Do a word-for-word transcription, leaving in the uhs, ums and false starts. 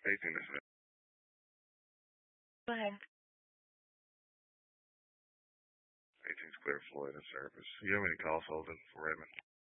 eighteen is Go ahead. eighteen's clear for Floyd in service. You have any calls holding for Raymond?